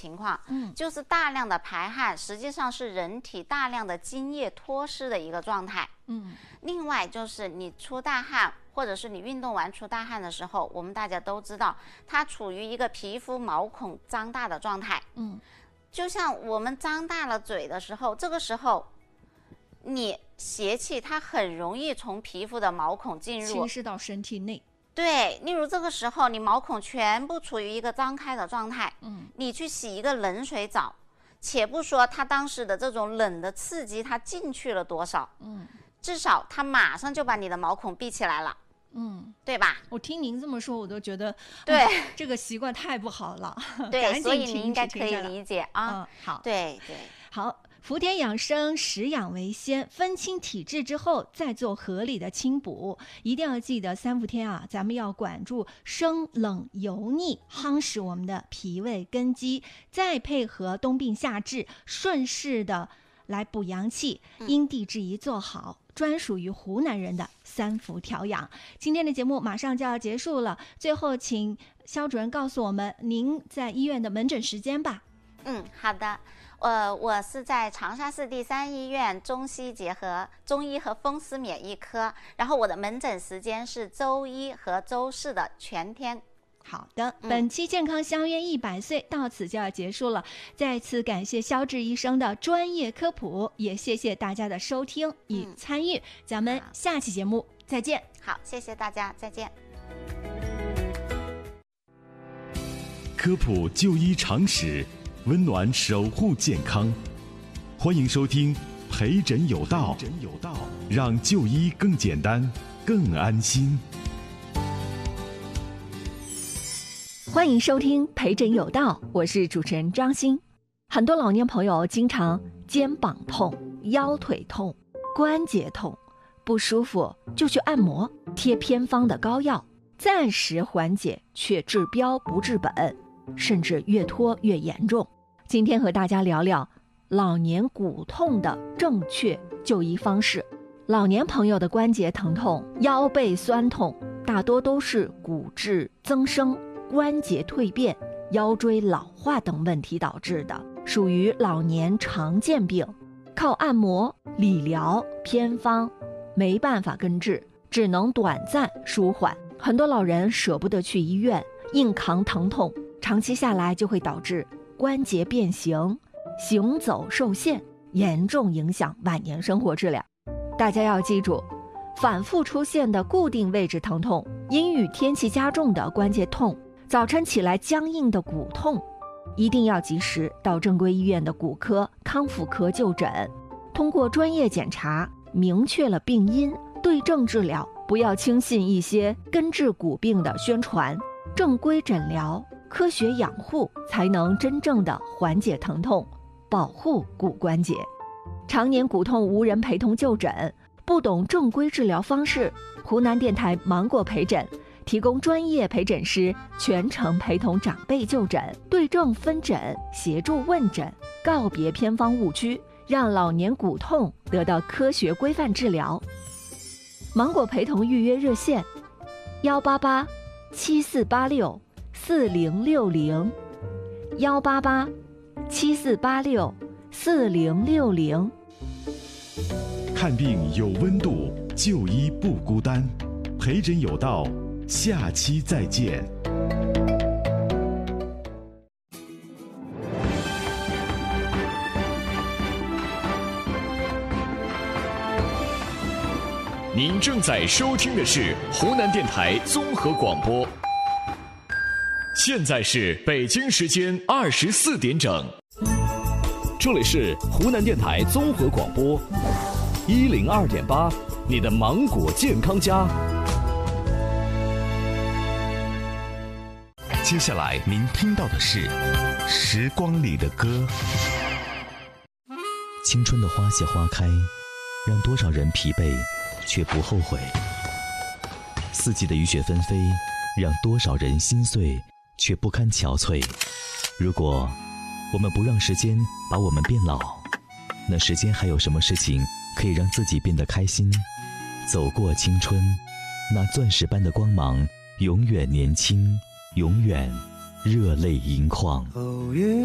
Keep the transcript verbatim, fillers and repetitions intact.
情况，嗯，就是大量的排汗，实际上是人体大量的津液脱失的一个状态，嗯。另外就是你出大汗，或者是你运动完出大汗的时候，我们大家都知道，它处于一个皮肤毛孔张大的状态，嗯，就像我们张大了嘴的时候，这个时候你邪气它很容易从皮肤的毛孔进入， 侵蚀到身体内。 对，例如这个时候你毛孔全部处于一个张开的状态，嗯，你去洗一个冷水澡，且不说它当时的这种冷的刺激它进去了多少，嗯，至少它马上就把你的毛孔闭起来了，嗯，对吧？ 我听您这么说，我都觉得对、哦、 这个习惯太不好了。 对，所以您应该可以理解啊。 嗯，好， 对对， 好。福田养生，食养为先，分清体质之后再做合理的清补。一定要记得三伏天啊，咱们要管住生冷油腻，夯实我们的脾胃根基，再配合冬病夏治，顺势的来补阳气，因地制宜做好。专属于湖南人的三伏调养。今天的节目马上就要结束了，最后请肖主任告诉我们您在医院的门诊时间吧。 嗯，好的。呃，我是在长沙市第三医院中西结合中医和风湿免疫科，然后我的门诊时间是周一和周四的全天。 好的，本期健康相约一百岁到此就要结束了，再次感谢肖智医生的专业科普，也谢谢大家的收听与参与，嗯、咱们下期节目再见。 好，谢谢大家，再见。 科普就医常识，温暖守护健康，欢迎收听陪诊有道，让就医更简单更安心。 欢迎收听陪诊有道，我是主持人张欣。很多老年朋友经常肩膀痛、腰腿痛、关节痛，不舒服就去按摩，贴偏方的膏药，暂时缓解，却治标不治本，甚至越拖越严重。今天和大家聊聊老年骨痛的正确就医方式。老年朋友的关节疼痛、腰背酸痛，大多都是骨质增生、关节蜕变、腰椎老化等问题导致的，属于老年常见病，靠按摩、理疗、偏方没办法根治，只能短暂舒缓。很多老人舍不得去医院，硬扛疼痛，长期下来就会导致关节变形、行走受限，严重影响晚年生活质量。大家要记住，反复出现的固定位置疼痛、阴雨天气加重的关节痛、早晨起来僵硬的骨痛，一定要及时到正规医院的骨科、康复科就诊，通过专业检查明确了病因，对症治疗，不要轻信一些根治骨病的宣传，正规诊疗、科学养护，才能真正的缓解疼痛，保护骨关节。常年骨痛无人陪同就诊，不懂正规治疗方式，湖南电台芒果陪诊提供专业陪诊师全程陪同长辈就诊，对症分诊，协助问诊，告别偏方误区，让老年骨痛得到科学规范治疗。芒果陪同预约热线：幺八八七四八六四零六零，幺八八七四八六四零六零。 看病有温度，就医不孤单，陪诊有道，下期再见。您正在收听的是湖南电台综合广播，现在是北京时间二十四点整。 这里是湖南电台综合广播一零二点八，你的芒果健康家。 接下来您听到的是《时光里的歌》。 青春的花谢花开，让多少人疲惫却不后悔；四季的雨雪纷飞，让多少人心碎却不堪憔悴。如果我们不让时间把我们变老，那时间还有什么事情可以让自己变得开心？走过青春，那钻石般的光芒，永远年轻，永远热泪盈眶。